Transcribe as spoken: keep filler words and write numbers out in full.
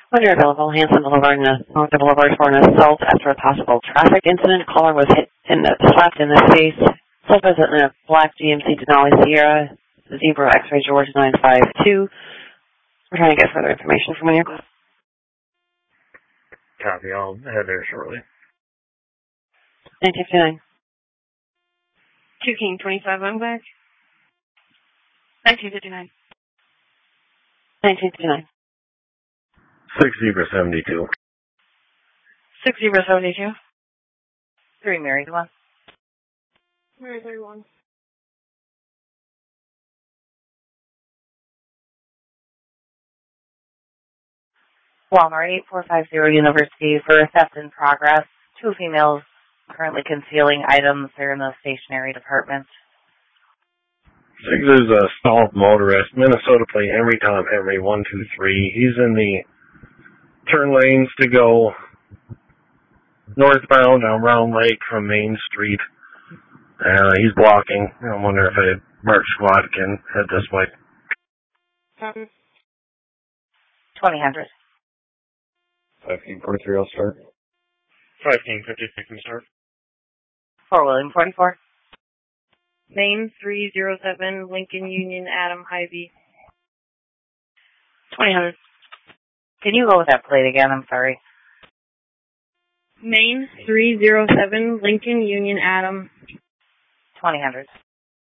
When you're available, Hanson Boulevard, North Boulevard for an assault after a possible traffic incident. Caller was hit in the, slapped in the face. Self visit in a black G M C Denali Sierra, Zebra X-ray George nine five two. We're trying to get further information from you. Copy, I'll head there shortly. nineteen fifty-nine. two King twenty-five, I'm back. nineteen fifty-nine. nineteen fifty-nine. six Zebra seventy-two. six Zebra seventy-two. three Married one. Married thirty-one. Walmart eight four five zero University for theft in progress. Two females currently concealing items. They're in the stationery department. Six is a stalled motorist. Minnesota plate Henry Tom Henry one two three. He's in the turn lanes to go northbound on Round Lake from Main Street. Uh, he's blocking. I wonder if a Mark Squad can head this way. Um, twenty hundred. five King forty-three, I'll start. five King fifty-six, can start. four William forty-four. Main three zero seven, Lincoln Union, Adam Hy-Vee. twenty hundred. Can you go with that plate again? I'm sorry. Main three zero seven, Lincoln Union, Adam. twenty hundred.